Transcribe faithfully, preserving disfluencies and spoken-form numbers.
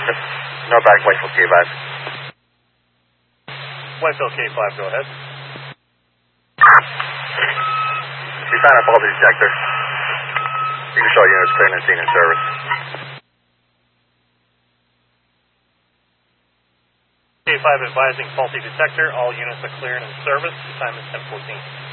Northbound Whitefield K five. Whitefield K five, go ahead. We found a faulty detector. You can show units cleared and seen in service. K five advising faulty detector. All units are cleared in service. The time is ten fourteen.